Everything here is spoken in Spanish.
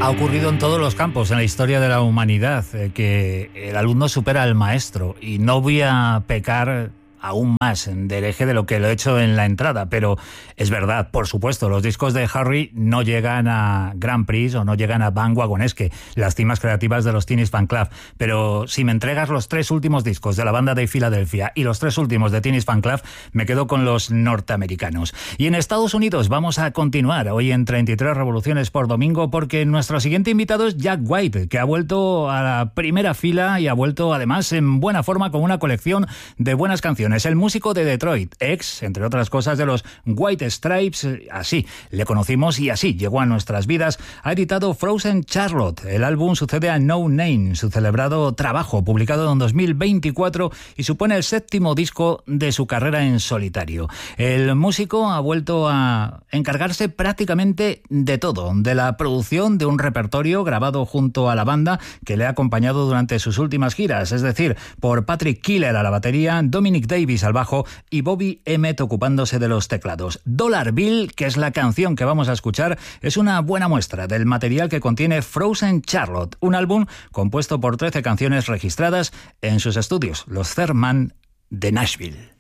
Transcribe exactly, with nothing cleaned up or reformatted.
Ha ocurrido en todos los campos en la historia de la humanidad, eh, que el alumno supera al maestro, y no voy a pecar aún más de hereje de lo que lo he hecho en la entrada, pero es verdad, por supuesto, los discos de Harry no llegan a Grand Prix o no llegan a Van Wagonesque, las cimas creativas de los Teenage Fanclub, pero si me entregas los tres últimos discos de la banda de Filadelfia y los tres últimos de Teenage Fanclub, me quedo con los norteamericanos. Y en Estados Unidos vamos a continuar hoy en treinta y tres revoluciones por domingo, porque nuestro siguiente invitado es Jack White, que ha vuelto a la primera fila y ha vuelto además en buena forma con una colección de buenas canciones. Es el músico de Detroit, ex, entre otras cosas, de los White Stripes. Así le conocimos y así llegó a nuestras vidas. Ha editado Frozen Charlotte. El álbum sucede a No Name, su celebrado trabajo, publicado en dos mil veinticuatro, y supone el séptimo disco de su carrera en solitario. El músico ha vuelto a encargarse prácticamente de todo, de la producción de un repertorio grabado junto a la banda que le ha acompañado durante sus últimas giras, es decir, por Patrick Killer a la batería, Dominic Davis al bajo y Bobby Emmett ocupándose de los teclados. Dollar Bill, que es la canción que vamos a escuchar, es una buena muestra del material que contiene Frozen Charlotte, un álbum compuesto por trece canciones registradas en sus estudios, los Thurman de Nashville.